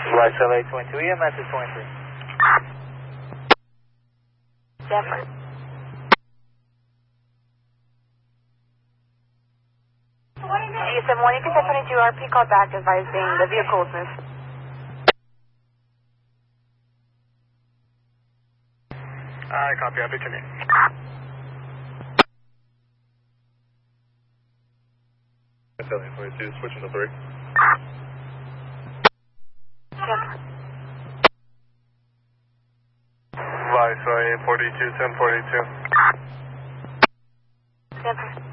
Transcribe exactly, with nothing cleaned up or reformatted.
Y S L A twenty-two, E M S is twenty-three. Denver. You said when you can send twenty-two R P call back advising the vehicle was moved. I copy, I'll be tuning. S L A twenty-two, switching to three. Denver. Y S L A forty-two, ten forty-two. Denver.